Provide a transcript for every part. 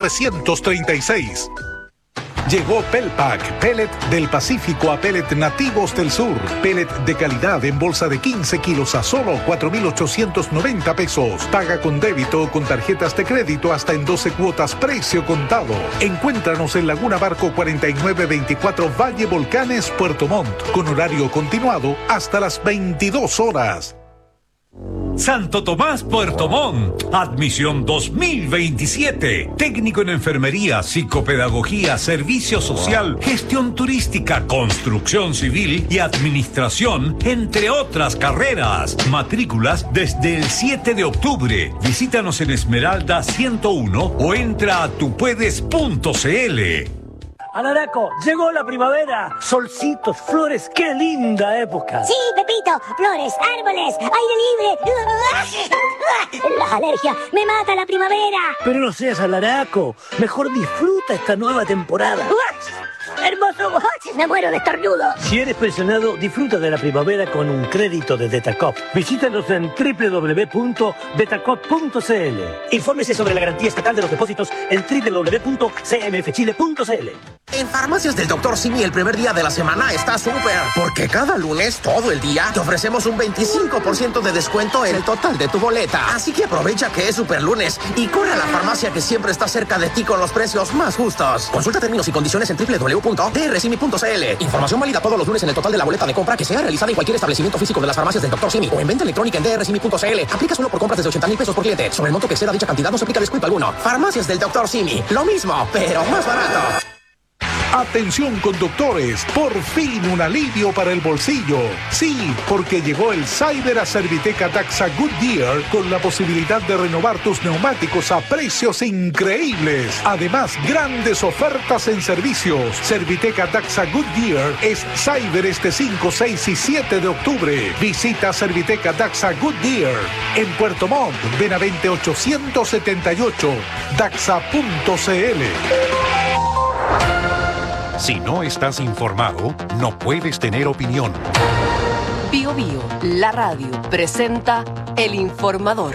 1936. Llegó Pelpac, pellet del Pacífico a pellet nativos del sur. Pellet de calidad en bolsa de 15 kilos a solo 4,890 pesos. Paga con débito o con tarjetas de crédito hasta en 12 cuotas, precio contado. Encuéntranos en Laguna Barco 4924 Valle Volcanes, Puerto Montt, con horario continuado hasta las 22 horas. Santo Tomás, Puerto Montt. Admisión 2027. Técnico en enfermería, psicopedagogía, servicio social, gestión turística, construcción civil y administración, entre otras carreras. Matrículas desde el 7 de octubre. Visítanos en Esmeralda 101 o entra a tupuedes.cl. Alaraco, llegó la primavera. Solcitos, flores, qué linda época. Sí, Pepito, flores, árboles, aire libre. Las alergias, me mata la primavera. Pero no seas alaraco, mejor disfruta esta nueva temporada. Hermoso, me muero de estornudo. Si eres pensionado, disfruta de la primavera con un crédito de Detacop. Visítanos en www.detacop.cl. Infórmese sobre la garantía estatal de los depósitos en www.cmfchile.cl. En Farmacias del Dr. Simi el primer día de la semana está súper, porque cada lunes, todo el día, te ofrecemos un 25% de descuento en el total de tu boleta. Así que aprovecha que es super lunes y corre a la farmacia que siempre está cerca de ti con los precios más justos. Consulta términos y condiciones en www.drsimi.cl. Información válida todos los lunes en el total de la boleta de compra que sea realizada en cualquier establecimiento físico de las Farmacias del Dr. Simi o en venta electrónica en drsimi.cl. Aplica solo por compras desde 80,000 pesos por cliente. Sobre el monto que exceda dicha cantidad no se aplica descuento alguno. Farmacias del Dr. Simi. Lo mismo, pero más barato. Atención conductores, por fin un alivio para el bolsillo. Sí, porque llegó el Cyber a Serviteca Daxa Goodyear con la posibilidad de renovar tus neumáticos a precios increíbles. Además, grandes ofertas en servicios. Serviteca Daxa Goodyear es Cyber este 5, 6 y 7 de octubre. Visita Serviteca Daxa Goodyear en Puerto Montt, Benavente 878, daxa.cl. Si no estás informado, no puedes tener opinión. Bio Bio, la radio, presenta El Informador.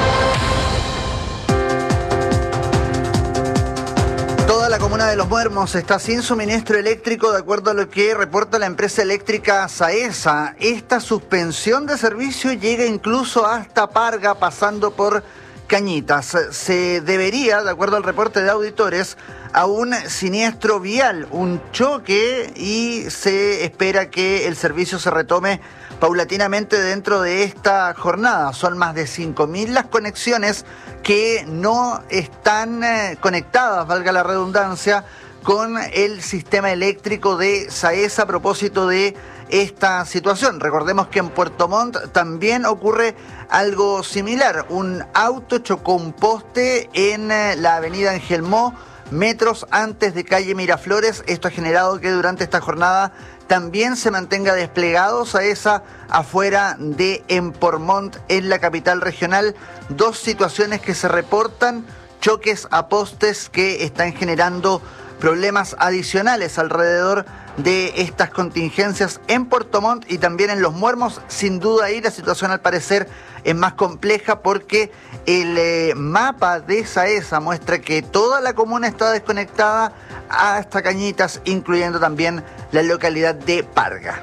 Toda la comuna de Los Muermos está sin suministro eléctrico, de acuerdo a lo que reporta la empresa eléctrica SAESA. Esta suspensión de servicio llega incluso hasta Parga, pasando por Cañitas. Se debería, de acuerdo al reporte de auditores, a un siniestro vial, un choque, y se espera que el servicio se retome paulatinamente dentro de esta jornada. Son más de 5.000 las conexiones que no están conectadas, valga la redundancia, con el sistema eléctrico de SAESA a propósito de esta situación. Recordemos que en Puerto Montt también ocurre algo similar. Un auto chocó un poste en la avenida Angelmó, metros antes de calle Miraflores. Esto ha generado que durante esta jornada también se mantenga desplegado SAESA afuera de Empormont, en la capital regional. Dos situaciones que se reportan, choques a postes que están generando problemas adicionales alrededor de estas contingencias en Puerto Montt y también en Los Muermos. Sin duda ahí la situación al parecer es más compleja porque el mapa de SAESA muestra que toda la comuna está desconectada hasta Cañitas, incluyendo también la localidad de Parga.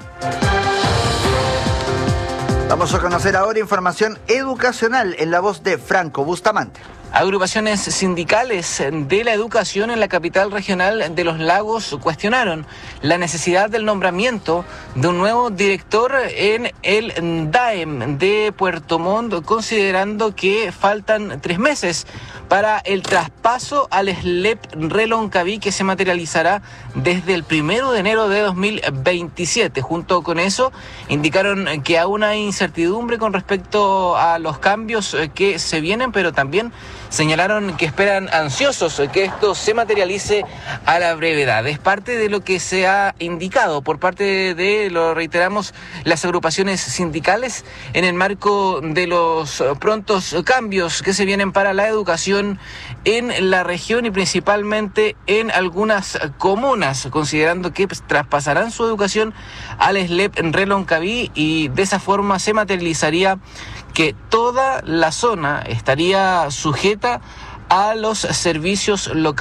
Vamos a conocer ahora información educacional en la voz de Franco Bustamante. Agrupaciones sindicales de la educación en la capital regional de Los Lagos cuestionaron la necesidad del nombramiento de un nuevo director en el DAEM de Puerto Montt, considerando que faltan 3 meses para el traspaso al SLEP Reloncaví, que se materializará desde el 1 de enero de 2027. Junto con eso, indicaron que aún hay incertidumbre con respecto a los cambios que se vienen, pero también señalaron que esperan ansiosos que esto se materialice a la brevedad. Es parte de lo que se ha indicado por parte de, lo reiteramos, las agrupaciones sindicales en el marco de los prontos cambios que se vienen para la educación en la región y principalmente en algunas comunas, considerando que traspasarán su educación al SLEP en Reloncaví, y de esa forma se materializaría que toda la zona estaría sujeta a los servicios locales